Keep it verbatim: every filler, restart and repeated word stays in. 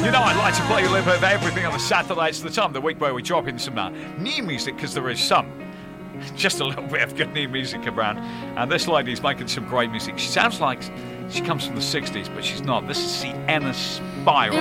You know, I'd like to play a little bit of everything on the Saturday. It's the time of the week where we drop in some uh, new music, because there is some. Just a little bit of good new music around. And this lady's making some great music. She sounds like she comes from the sixties, but she's not. This is Sienna Spiral.